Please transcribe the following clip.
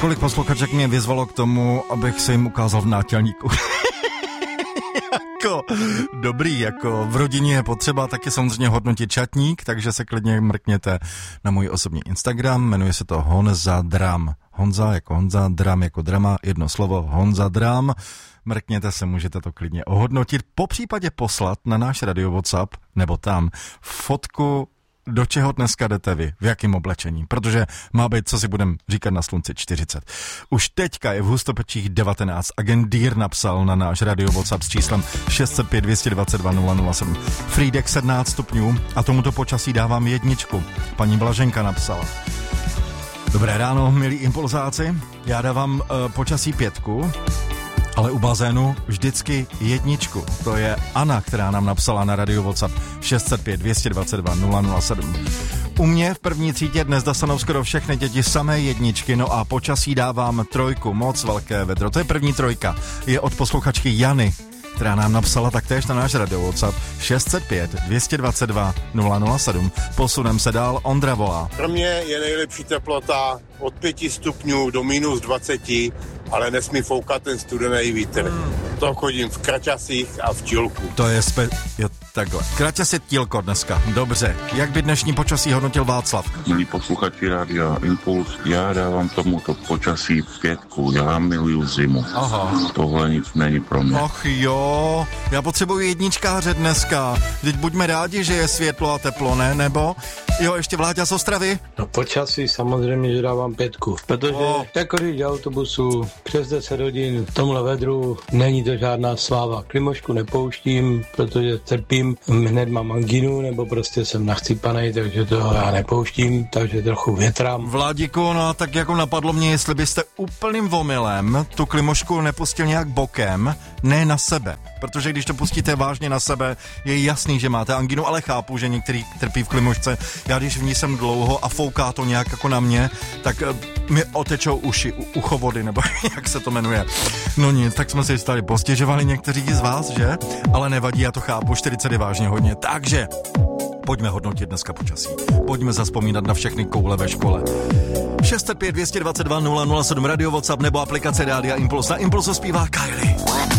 Několik posluchaček mě vyzvalo k tomu, abych se jim ukázal v nátělníku. Dobrý, jako v rodině je potřeba taky samozřejmě hodnotit šatník, takže se klidně mrkněte na můj osobní Instagram, jmenuje se to Honza Dram. Honza jako Honza, Dram jako drama, jedno slovo, Honza Dram. Mrkněte se, můžete to klidně ohodnotit, popřípadě poslat na náš radio WhatsApp, nebo tam, fotku, do čeho dneska jdete vy, v jakém oblečení, protože má být, co si budem říkat na slunci, 40. Už teďka je v Hustopečích 19. Agent Dýr napsal na náš radio WhatsApp s číslem 605 222 007. Frýdek 17 stupňů a tomuto počasí dávám 1. Paní Blaženka napsala. Dobré ráno, milí impulzáci, já dávám počasí 5, ale u bazénu vždycky 1. To je Anna, která nám napsala na radio WhatsApp 605 222 007. U mě v první třídě dnes dostanou skoro všechny děti samé 1, no a počasí dávám 3, moc velké vedro. To je první 3, je od posluchačky Jany, která nám napsala taktéž na náš radio WhatsApp 605 222 007. Posunem se dál, Ondra volá. Pro mě je nejlepší teplota od 5 stupňů do minus 20, ale nesmí foukat ten studený vítr. To chodím v kraťasích a v tílku. To je takhle. Kraťasy tílko dneska. Dobře. Jak by dnešní počasí hodnotil Václav? Milí posluchači Rádia Impuls, já dávám tomuto počasí 5. Já miluju zimu. Aha. Tohle nic není pro mě. Ach jo, já potřebuji 1 dneska. Teď buďme rádi, že je světlo a teplo, ne? Nebo? Jo, ještě Vláďa z Ostravy? No počasí samozřejmě, že dávám 5. Protože jako jít do autobusu přes 10 hodin v tomhle vedru není to žádná sláva. Klimošku nepouštím, protože trpím, hned mám anginu, nebo prostě jsem nachcípanej, takže to já nepouštím, takže trochu větrám. Vládiku, no tak jako napadlo mě, jestli byste úplným omylem tu klimošku nepustil nějak bokem, ne na sebe. Protože když to pustíte vážně na sebe, je jasný, že máte anginu, ale chápu, že některý trpí v klimošce. Já když v ní jsem dlouho a fouká to nějak jako na mě, tak mi otečou uši, uchovody, nebo jak se to jmenuje. No nic, tak jsme si tady postěžovali někteří z vás, že? Ale nevadí, já to chápu, 40 je vážně hodně. Takže pojďme hodnotit dneska počasí. Pojďme zazpomínat na všechny koule ve škole. 605 222 007 radio WhatsApp nebo aplikace Rádia Impuls. Na Impulsu zpívá Kylie.